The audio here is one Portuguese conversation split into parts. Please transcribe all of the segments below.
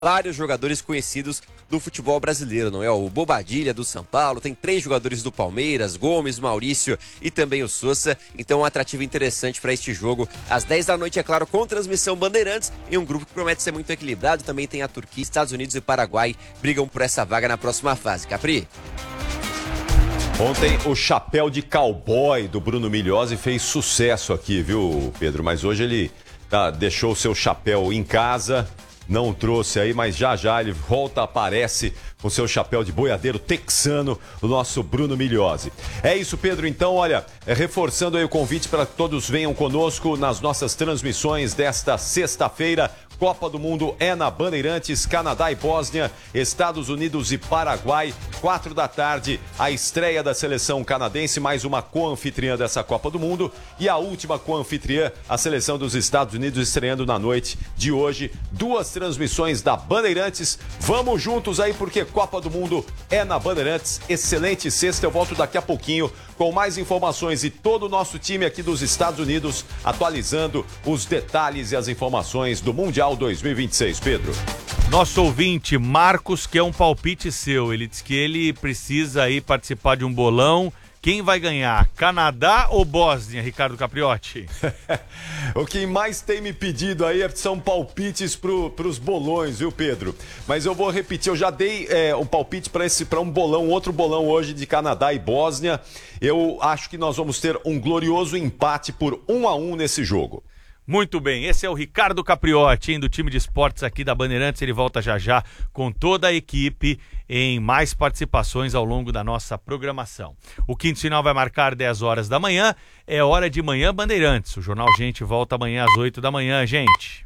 vários jogadores conhecidos do futebol brasileiro, não é? O Bobadilha do São Paulo, tem 3 jogadores do Palmeiras, Gomes, Maurício e também o Sousa. Então um atrativo interessante para este jogo. Às 10 da noite, é claro, com transmissão Bandeirantes, em um grupo que promete ser muito equilibrado. Também tem a Turquia, Estados Unidos e Paraguai brigam por essa vaga na próxima fase. Capri? Ontem o chapéu de cowboy do Bruno Migliozzi fez sucesso aqui, viu, Pedro? Mas hoje ele deixou o seu chapéu em casa, não trouxe aí, mas já ele volta, aparece com seu chapéu de boiadeiro texano, o nosso Bruno Migliozzi. É isso, Pedro, então, olha, reforçando aí o convite para que todos venham conosco nas nossas transmissões desta sexta-feira. Copa do Mundo é na Bandeirantes, Canadá e Bósnia, Estados Unidos e Paraguai, 4 da tarde, a estreia da seleção canadense, mais uma co-anfitriã dessa Copa do Mundo, e a última co-anfitriã, a seleção dos Estados Unidos, estreando na noite de hoje. 2 transmissões da Bandeirantes, vamos juntos aí, porque Copa do Mundo é na Bandeirantes. Excelente sexta, eu volto daqui a pouquinho com mais informações e todo o nosso time aqui dos Estados Unidos atualizando os detalhes e as informações do Mundial 2026, Pedro. Nosso ouvinte, Marcos, que é um palpite seu, ele diz que ele precisa aí participar de um bolão. Quem vai ganhar, Canadá ou Bósnia, Ricardo Capriotti? O que mais tem me pedido aí são palpites pros bolões, viu, Pedro? Mas eu vou repetir, eu já dei um palpite para um bolão, outro bolão hoje de Canadá e Bósnia. Eu acho que nós vamos ter um glorioso empate por 1-1 nesse jogo. Muito bem, esse é o Ricardo Capriotti, do time de esportes aqui da Bandeirantes. Ele volta já com toda a equipe em mais participações ao longo da nossa programação. O quinto sinal vai marcar 10 horas da manhã, é hora de Manhã Bandeirantes. O Jornal Gente volta amanhã às 8 da manhã, gente.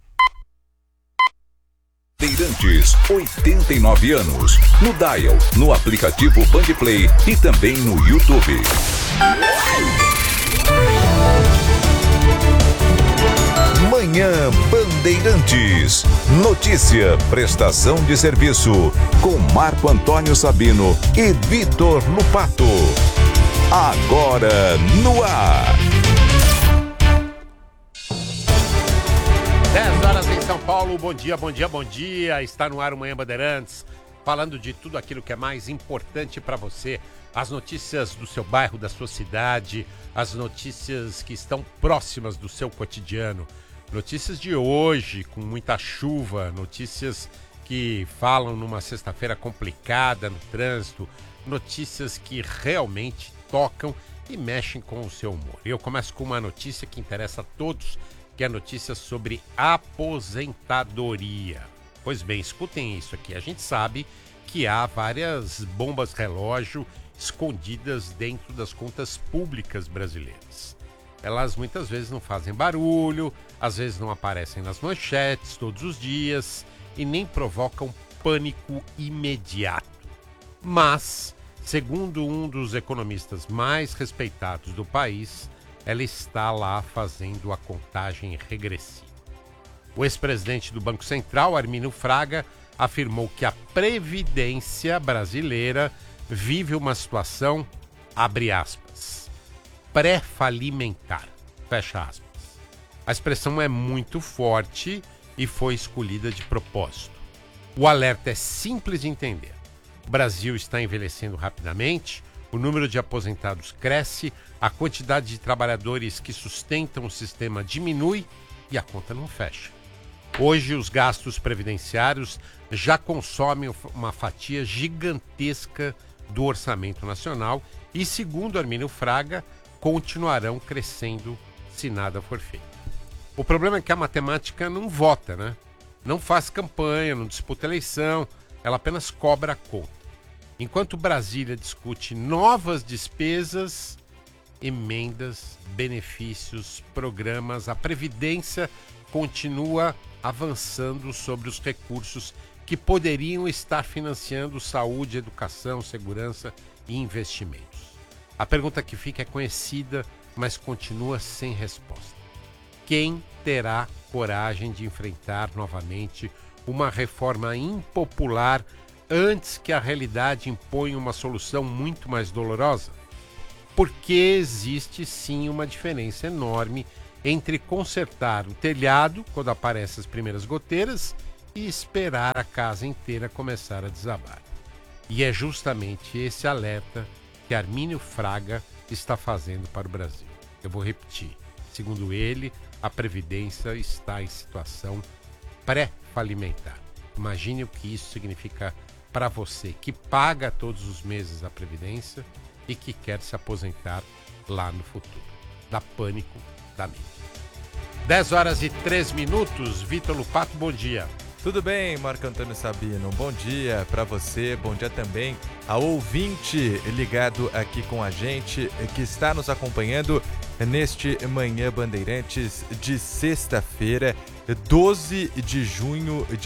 Bandeirantes, 89 anos. No Dial, no aplicativo Bandplay e também no YouTube. Manhã Bandeirantes. Notícia, prestação de serviço com Marco Antônio Sabino e Vitor Lupato. Agora no ar. 10 horas em São Paulo. Bom dia, bom dia, bom dia. Está no ar o Manhã Bandeirantes, falando de tudo aquilo que é mais importante para você. As notícias do seu bairro, da sua cidade, as notícias que estão próximas do seu cotidiano. Notícias de hoje, com muita chuva, notícias que falam numa sexta-feira complicada no trânsito, notícias que realmente tocam e mexem com o seu humor. Eu começo com uma notícia que interessa a todos, que é a notícia sobre aposentadoria. Pois bem, escutem isso aqui. A gente sabe que há várias bombas relógio escondidas dentro das contas públicas brasileiras. Elas muitas vezes não fazem barulho, às vezes não aparecem nas manchetes todos os dias e nem provocam pânico imediato. Mas, segundo um dos economistas mais respeitados do país, ela está lá fazendo a contagem regressiva. O ex-presidente do Banco Central, Armínio Fraga, afirmou que a Previdência brasileira vive uma situação, abre aspas, pré-falimentar, fecha aspas. A expressão é muito forte e foi escolhida de propósito. O alerta é simples de entender. O Brasil está envelhecendo rapidamente, o número de aposentados cresce, a quantidade de trabalhadores que sustentam o sistema diminui e a conta não fecha. Hoje, os gastos previdenciários já consomem uma fatia gigantesca do orçamento nacional e, segundo Armínio Fraga, continuarão crescendo se nada for feito. O problema é que a matemática não vota, né? Não faz campanha, não disputa eleição, ela apenas cobra a conta. Enquanto Brasília discute novas despesas, emendas, benefícios, programas, a Previdência continua avançando sobre os recursos que poderiam estar financiando saúde, educação, segurança e investimentos. A pergunta que fica é conhecida, mas continua sem resposta. Quem terá coragem de enfrentar novamente uma reforma impopular antes que a realidade imponha uma solução muito mais dolorosa? Porque existe sim uma diferença enorme entre consertar o telhado, quando aparecem as primeiras goteiras, e esperar a casa inteira começar a desabar. E é justamente esse alerta que Armínio Fraga está fazendo para o Brasil. Eu vou repetir. Segundo ele, a Previdência está em situação pré-falimentar. Imagine o que isso significa para você que paga todos os meses a Previdência e que quer se aposentar lá no futuro. Dá pânico, dá medo. 10h03, Vitor Lupato, bom dia. Tudo bem, Marco Antônio Sabino? Bom dia para você, bom dia também ao ouvinte ligado aqui com a gente, que está nos acompanhando neste Manhã Bandeirantes de sexta-feira, 12 de junho de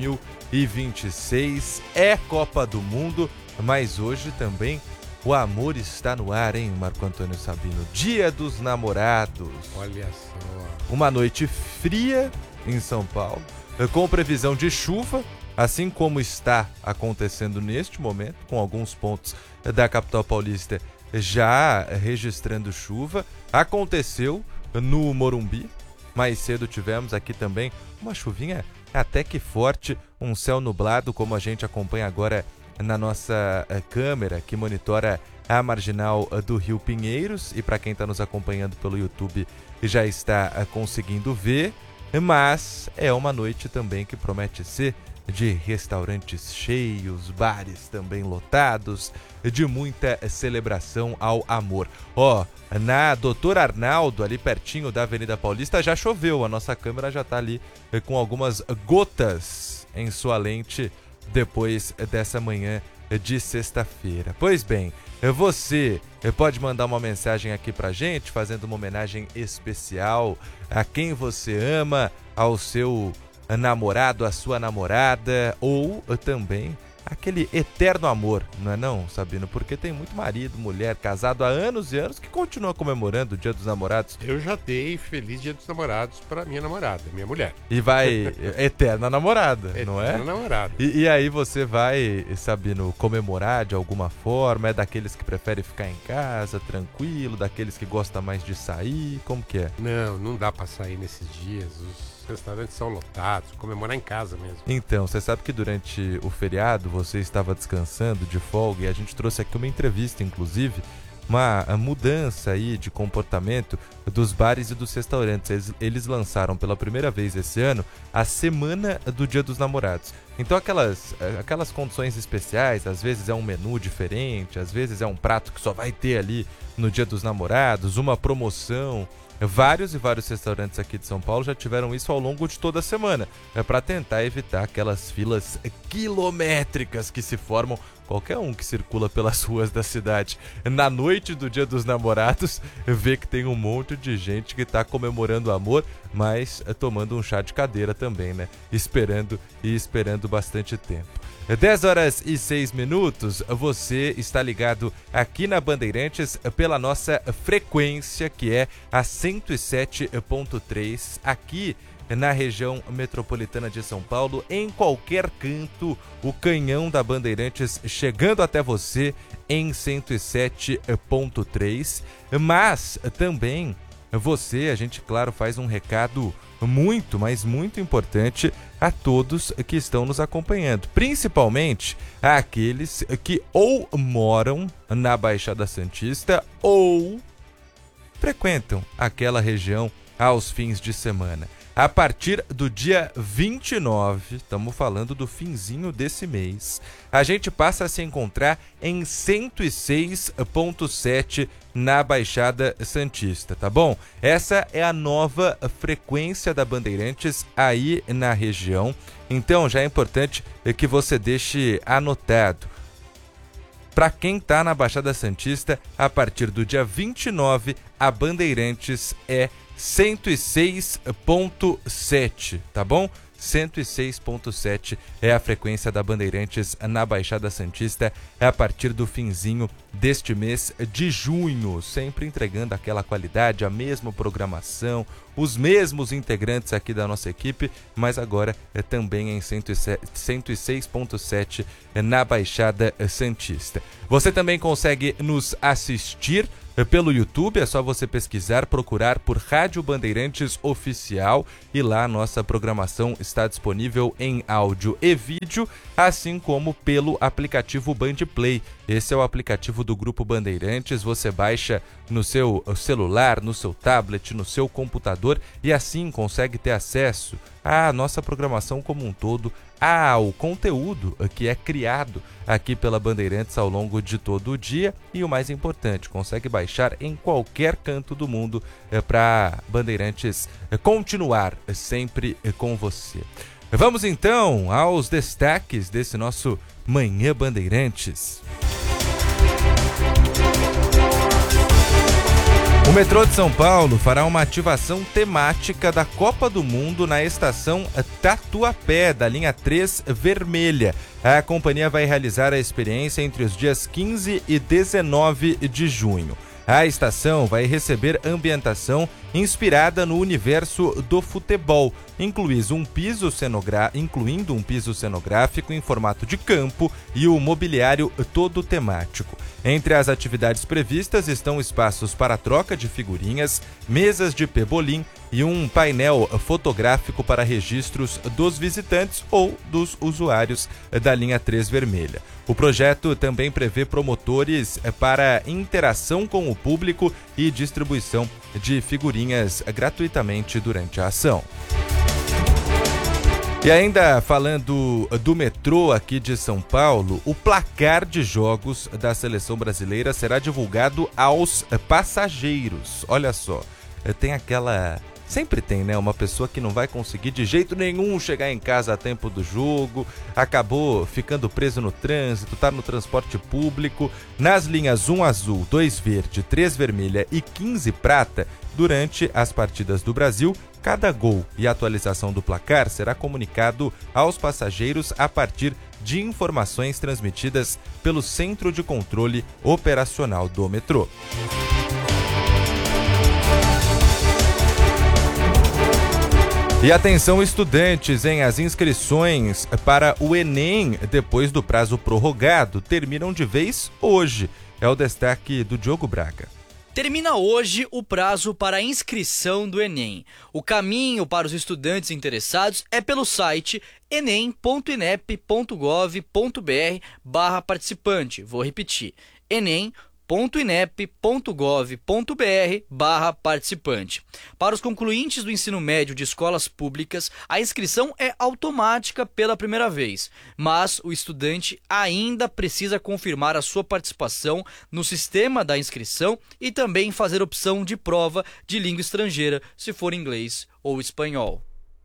2026. É Copa do Mundo, mas hoje também o amor está no ar, hein, Marco Antônio Sabino? Dia dos Namorados. Olha só. Uma noite fria em São Paulo, com previsão de chuva, assim como está acontecendo neste momento, com alguns pontos da capital paulista já registrando chuva. Aconteceu no Morumbi, mais cedo tivemos aqui também uma chuvinha até que forte, um céu nublado, como a gente acompanha agora na nossa câmera, que monitora a marginal do Rio Pinheiros, e para quem está nos acompanhando pelo YouTube já está conseguindo ver. Mas é uma noite também que promete ser de restaurantes cheios, bares também lotados, de muita celebração ao amor. Na Doutor Arnaldo, ali pertinho da Avenida Paulista, já choveu. A nossa câmera já está ali com algumas gotas em sua lente depois dessa manhã de sexta-feira. Pois bem, você pode mandar uma mensagem aqui pra gente, fazendo uma homenagem especial a quem você ama, ao seu namorado, à sua namorada, ou também aquele eterno amor, não é não, Sabino? Porque tem muito marido, mulher, casado há anos e anos que continua comemorando o Dia dos Namorados. Eu já dei Feliz Dia dos Namorados para minha namorada, minha mulher. E vai eterna namorada, não é? Eterna namorada. E aí você vai, Sabino, comemorar de alguma forma? É daqueles que preferem ficar em casa, tranquilo, daqueles que gostam mais de sair? Como que é? Não dá para sair nesses dias. Os restaurantes são lotados, comemorar em casa mesmo. Então, você sabe que durante o feriado você estava descansando de folga, e a gente trouxe aqui uma entrevista, inclusive, uma mudança aí de comportamento dos bares e dos restaurantes. Eles lançaram pela primeira vez esse ano a Semana do Dia dos Namorados. Então aquelas condições especiais, às vezes é um menu diferente, às vezes é um prato que só vai ter ali no Dia dos Namorados, uma promoção. Vários restaurantes aqui de São Paulo já tiveram isso ao longo de toda a semana, para tentar evitar aquelas filas quilométricas que se formam. Qualquer um que circula pelas ruas da cidade na noite do Dia dos Namorados vê que tem um monte de gente que está comemorando o amor, mas tomando um chá de cadeira também, né? Esperando bastante tempo. 10h06, você está ligado aqui na Bandeirantes pela nossa frequência, que é a 107.3, aqui na região metropolitana de São Paulo, em qualquer canto, o canhão da Bandeirantes chegando até você em 107.3, mas também a gente, claro, faz um recado muito, mas muito importante a todos que estão nos acompanhando, principalmente àqueles que ou moram na Baixada Santista ou frequentam aquela região aos fins de semana. A partir do dia 29, estamos falando do finzinho desse mês, a gente passa a se encontrar em 106.7 na Baixada Santista, tá bom? Essa é a nova frequência da Bandeirantes aí na região, então já é importante que você deixe anotado. Para quem está na Baixada Santista, a partir do dia 29, a Bandeirantes é 106.7, tá bom? 106.7 é a frequência da Bandeirantes na Baixada Santista a partir do finzinho deste mês de junho, sempre entregando aquela qualidade, a mesma programação, os mesmos integrantes aqui da nossa equipe, mas agora também em 106.7 na Baixada Santista. Você também consegue nos assistir pelo YouTube. É só você pesquisar, procurar por Rádio Bandeirantes Oficial e lá a nossa programação está disponível em áudio e vídeo, assim como pelo aplicativo Bandplay. Esse é o aplicativo do Grupo Bandeirantes, você baixa no seu celular, no seu tablet, no seu computador e assim consegue ter acesso à nossa programação como um todo, ao conteúdo que é criado aqui pela Bandeirantes ao longo de todo o dia e o mais importante, consegue baixar em qualquer canto do mundo para Bandeirantes continuar sempre com você. Vamos então aos destaques desse nosso Manhã Bandeirantes. O metrô de São Paulo fará uma ativação temática da Copa do Mundo na estação Tatuapé, da linha 3 vermelha. A companhia vai realizar a experiência entre os dias 15 e 19 de junho. A estação vai receber ambientação inspirada no universo do futebol, incluindo um piso cenográfico em formato de campo e o mobiliário todo temático. Entre as atividades previstas estão espaços para troca de figurinhas, mesas de pebolim e um painel fotográfico para registros dos visitantes ou dos usuários da linha 3 vermelha. O projeto também prevê promotores para interação com o público e distribuição de figurinhas gratuitamente durante a ação. E ainda falando do metrô aqui de São Paulo, o placar de jogos da seleção brasileira será divulgado aos passageiros. Olha só, tem aquela... Sempre tem, né? Uma pessoa que não vai conseguir de jeito nenhum chegar em casa a tempo do jogo, acabou ficando preso no trânsito, tá no transporte público, nas linhas 1 azul, 2 verde, 3 vermelha e 15 prata, durante as partidas do Brasil. Cada gol e atualização do placar será comunicado aos passageiros a partir de informações transmitidas pelo Centro de Controle Operacional do metrô. E atenção estudantes, hein? As inscrições para o Enem, depois do prazo prorrogado, terminam de vez hoje. É o destaque do Diogo Braga. Termina hoje o prazo para a inscrição do Enem. O caminho para os estudantes interessados é pelo site enem.inep.gov.br/participante. Vou repetir, enem.inep.gov.br/participante. Para os concluintes do ensino médio de escolas públicas, a inscrição é automática pela primeira vez, mas o estudante ainda precisa confirmar a sua participação no sistema da inscrição e também fazer opção de prova de língua estrangeira, se for inglês ou espanhol.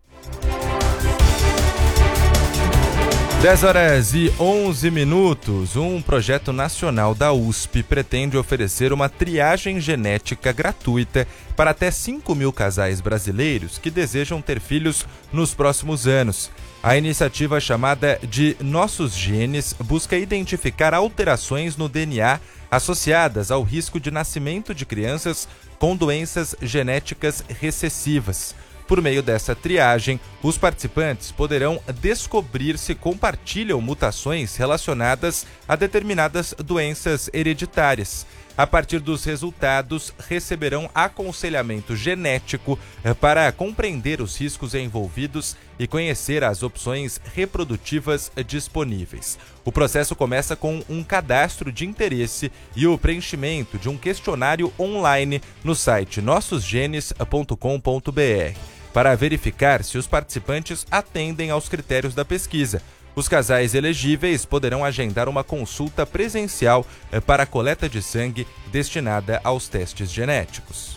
10h11. Um projeto nacional da USP pretende oferecer uma triagem genética gratuita para até 5.000 casais brasileiros que desejam ter filhos nos próximos anos. A iniciativa, chamada de Nossos Genes, busca identificar alterações no DNA associadas ao risco de nascimento de crianças com doenças genéticas recessivas. Por meio dessa triagem, os participantes poderão descobrir se compartilham mutações relacionadas a determinadas doenças hereditárias. A partir dos resultados, receberão aconselhamento genético para compreender os riscos envolvidos e conhecer as opções reprodutivas disponíveis. O processo começa com um cadastro de interesse e o preenchimento de um questionário online no site nossosgenes.com.br para verificar se os participantes atendem aos critérios da pesquisa. Os casais elegíveis poderão agendar uma consulta presencial para a coleta de sangue destinada aos testes genéticos.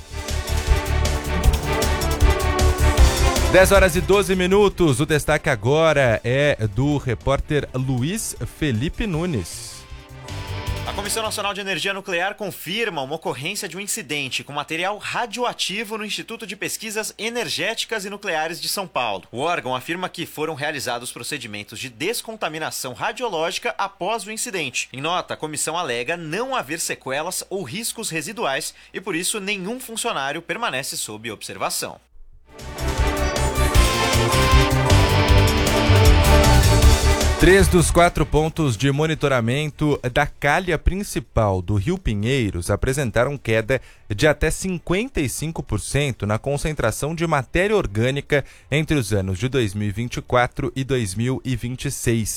10h12. O destaque agora é do repórter Luiz Felipe Nunes. A Comissão Nacional de Energia Nuclear confirma uma ocorrência de um incidente com material radioativo no Instituto de Pesquisas Energéticas e Nucleares de São Paulo. O órgão afirma que foram realizados procedimentos de descontaminação radiológica após o incidente. Em nota, a comissão alega não haver sequelas ou riscos residuais e, por isso, nenhum funcionário permanece sob observação. 3 dos 4 pontos de monitoramento da calha principal do Rio Pinheiros apresentaram queda de até 55% na concentração de matéria orgânica entre os anos de 2024 e 2026.